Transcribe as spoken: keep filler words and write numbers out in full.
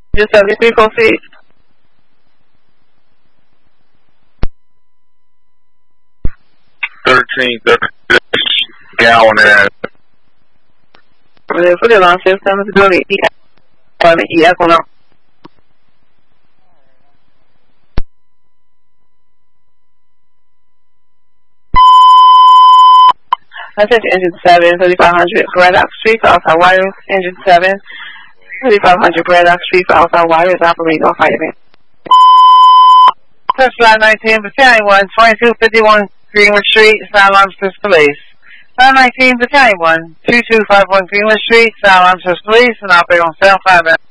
Just seventy-three, proceed. thirteen thirty-six gallon ass. For the launch system, it's going to be E F on. Attention engine seven, thirty-five hundred Braddock Street, outside wires. Engine seven, thirty-five hundred Braddock Street, outside wires, operating off flight event. Touch line nineteen, Battalion one, twenty-two fifty-one Greenwood Street, sound alarm system police. Line nineteen, Battalion one, two two five one Greenwood Street, sound alarm system police, and operate on sound five.